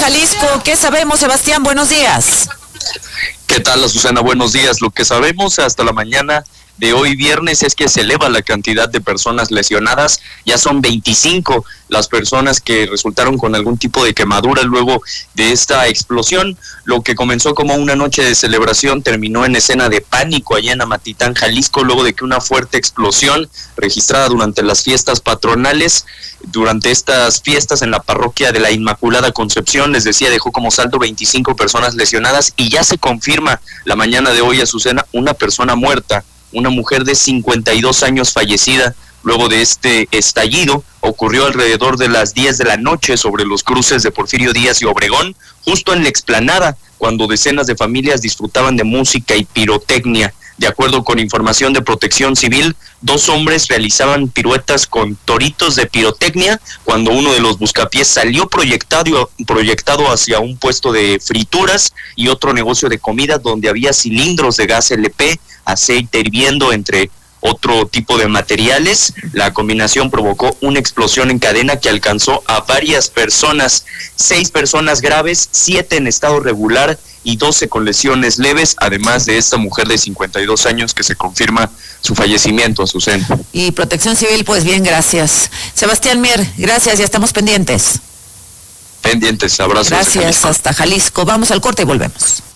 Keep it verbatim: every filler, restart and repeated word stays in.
Jalisco. ¿Qué sabemos, Sebastián? Buenos días. ¿Qué tal, Azucena? Buenos días. Lo que sabemos hasta la mañana de hoy viernes es que se eleva la cantidad de personas lesionadas. Ya son veinticinco las personas que resultaron con algún tipo de quemadura luego de esta explosión. Lo que comenzó como una noche de celebración terminó en escena de pánico allá en Amatitán, Jalisco, luego de que una fuerte explosión registrada durante las fiestas patronales, durante estas fiestas en la parroquia de la Inmaculada Concepción, les decía, dejó como saldo veinticinco personas lesionadas y ya se confirma la mañana de hoy, Azucena, una persona muerta, una mujer de cincuenta y dos años fallecida luego de este estallido. Ocurrió alrededor de las diez de la noche sobre los cruces de Porfirio Díaz y Obregón, justo en la explanada, cuando decenas de familias disfrutaban de música y pirotecnia. De acuerdo con información de Protección Civil, dos hombres realizaban piruetas con toritos de pirotecnia cuando uno de los buscapiés salió proyectado, proyectado hacia un puesto de frituras y otro negocio de comida donde había cilindros de gas L P, aceite hirviendo, entre otro tipo de materiales. La combinación provocó una explosión en cadena que alcanzó a varias personas, seis personas graves, siete en estado regular y doce con lesiones leves, además de esta mujer de cincuenta y dos años que se confirma su fallecimiento, Azucena. Y Protección Civil, pues bien, gracias. Sebastián Mier, gracias, ya estamos pendientes. Pendientes, abrazos. Gracias, hasta Jalisco. Vamos al corte y volvemos.